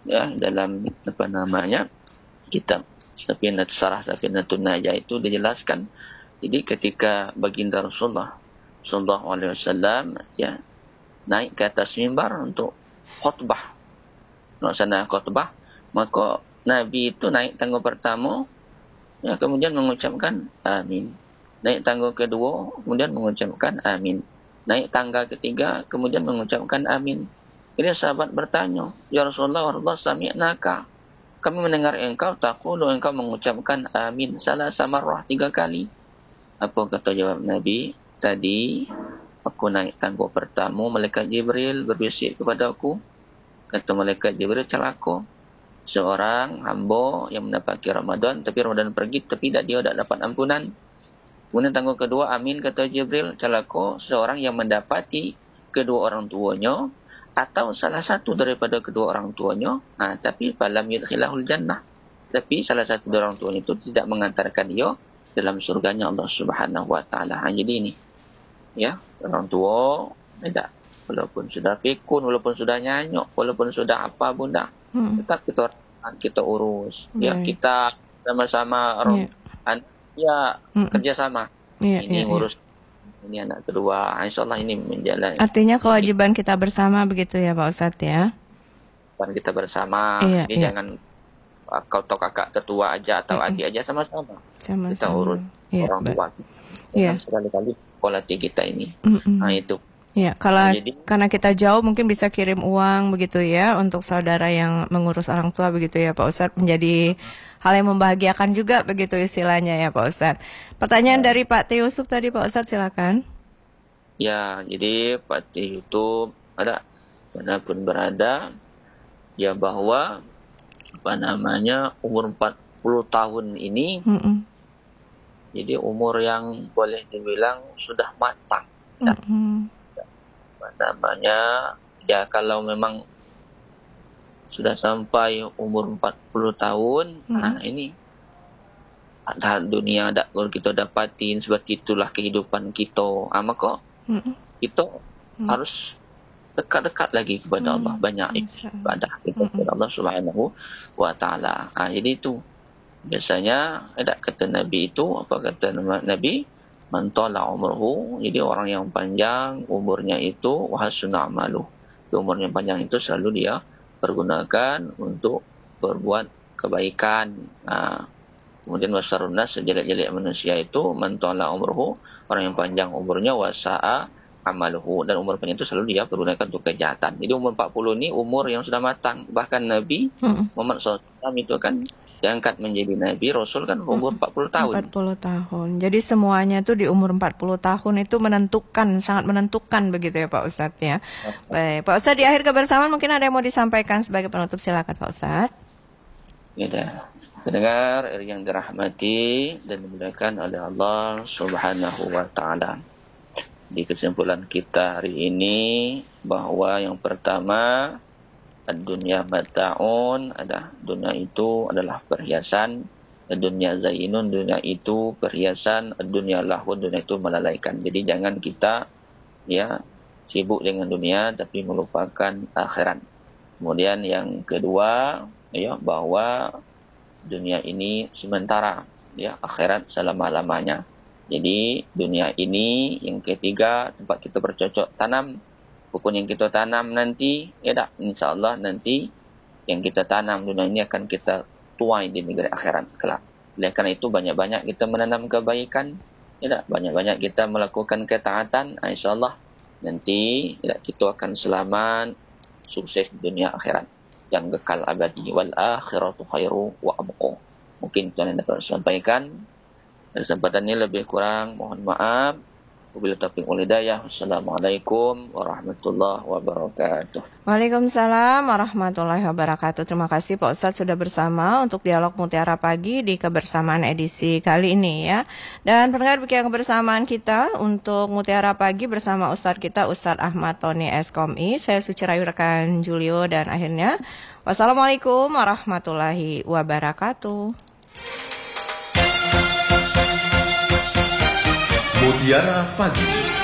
ya dalam kitab Safinatun Najah itu dijelaskan. Jadi ketika baginda Rasulullah sallallahu alaihi wasallam ya naik ke atas mimbar untuk khutbah, melaksanakan khutbah, maka Nabi itu naik tangga pertama, ya kemudian mengucapkan amin. Naik tangga kedua, kemudian mengucapkan amin. Naik tangga ketiga, kemudian mengucapkan amin. Jadi sahabat bertanya, ya Rasulullah, sami'naka. Kami mendengar engkau taqulu, engkau mengucapkan amin salasa marrah, 3 kali. Apa kata jawab Nabi? Tadi aku naik tangga pertama, malaikat Jibril berbisik kepada aku. Kata malaikat Jibril, celaka. Seorang hamba yang mendapati Ramadan, tapi Ramadan pergi, tapi dia tidak dapat ampunan. Kemudian tangga kedua, amin, kata Jibril, celaka seorang yang mendapati kedua orang tuanya, atau salah satu daripada kedua orang tuanya, tapi falam yudkhilahul jannah. Tapi salah satu dari orang tuanya itu tidak mengantarkan dia dalam surganya Allah Subhanahu wa taala. Jadi ini ya, orang tua tidak, walaupun sudah pikun, walaupun sudah nyanyok, walaupun sudah apa bunda, tetap kita urus. Ya, kita sama-sama orang kerjasama. Ini ngurus ini anak kedua, insyaallah ini menjalani. Artinya kewajiban kita bersama begitu ya Pak Ustadz ya. Kewajiban kita bersama. Jadi jangan kau atau kakak tertua aja atau adik aja, sama-sama. Kita urus orang tua. Jangan sekali-kali kualitas kita ini. Itu. Ya, karena kita jauh mungkin bisa kirim uang begitu ya untuk saudara yang mengurus orang tua begitu ya Pak Ustadz, menjadi hal yang membahagiakan juga begitu istilahnya ya Pak Ustadz. Pertanyaan dari Pak Teh Yusuf tadi Pak Ustadz, silakan. Ya, jadi Pak Teh Yusuf ada manapun berada ya, bahwa umur 40 tahun ini jadi umur yang boleh dibilang sudah matang. Ya kalau memang sudah sampai umur 40 tahun, ini ada dunia kalau kita dapatin, sebab itulah kehidupan kita. Maka kita harus dekat-dekat lagi kepada Allah, banyak ibadah kepada Allah Subhanahu wa taala. Jadi itu biasanya ada kata Nabi itu, apa kata Nabi? Man tala umruhu, jadi orang yang panjang umurnya itu, wa hasuna amaluh, umurnya panjang itu selalu dia pergunakan untuk berbuat kebaikan. Kemudian wasarun nas, sejelek-jelek manusia itu man tala umruhu, orang yang panjang umurnya, wasa'a amaluhu, dan umur panjang itu selalu dia pergunakan untuk kejahatan. Jadi umur 40 ini umur yang sudah matang. Bahkan Nabi Muhammad SAW itu kan diangkat menjadi Nabi Rasul kan umur 40 tahun. 40 tahun. Jadi semuanya itu di umur 40 tahun itu menentukan, sangat menentukan begitu ya Pak Ustadz ya. Baik, Pak Ustadz, di akhir kebersamaan mungkin ada yang mau disampaikan sebagai penutup, silakan Pak Ustadz. Ya, pendengar yang dirahmati dan dimuliakan oleh Allah Subhanahu wa taala. Di kesimpulan kita hari ini bahwa yang pertama, ad-dunya mata'un, dunia itu adalah perhiasan, ad-dunya zainun, dunia itu perhiasan, ad-dunya lahun, dunia itu melalaikan. Jadi jangan kita sibuk dengan dunia tapi melupakan akhirat. Kemudian yang kedua bahwa dunia ini sementara, akhirat selama-lamanya. Jadi dunia ini, yang ketiga, tempat kita bercocok tanam. Apapun yang kita tanam nanti, insyaAllah nanti yang kita tanam dunia ini akan kita tuai di negeri akhirat kelak. Oleh karena itu banyak-banyak kita menanam kebaikan, banyak-banyak kita melakukan ketaatan, insyaAllah nanti kita akan selamat, sukses di dunia akhirat yang kekal abadi. Wal akhiratu khairu wa abqa. Mungkin itu yang dapat sampaikan. Kesempatan ini lebih kurang mohon maaf. Wabillahi taufiq wal hidayah. Wassalamualaikum warahmatullahi wabarakatuh. Waalaikumsalam warahmatullahi wabarakatuh. Terima kasih Pak Ustadz sudah bersama untuk dialog Mutiara Pagi di kebersamaan edisi kali ini ya. Dan pendengar demikian kebersamaan kita untuk Mutiara Pagi bersama Ustadz kita, Ustadz Ahmad Tony Eskomi. Saya Suci Rayu, rekan Julio, dan akhirnya wassalamualaikum warahmatullahi wabarakatuh. Mutiara Pagi.